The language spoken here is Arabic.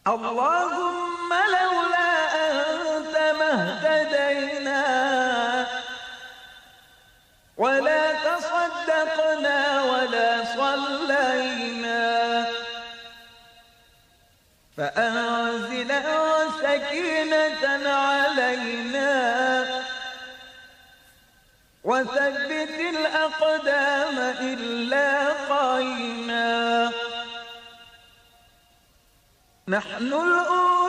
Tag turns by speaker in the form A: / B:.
A: اللهم لولا أنت ما اهتدينا ولا تصدقنا ولا صلينا، فأنزل سكينة علينا وثبت الأقدام إلا قائما. نحن الأولى